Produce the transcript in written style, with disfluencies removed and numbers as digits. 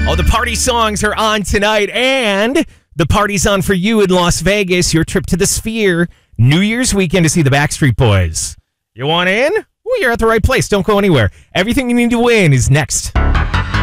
Oh, the party songs are on tonight, and the party's on for you in Las Vegas. Your trip to the Sphere, New Year's weekend to see the Backstreet Boys. You want in? Well, you're at the right place. Don't go anywhere. Everything you need to win is next.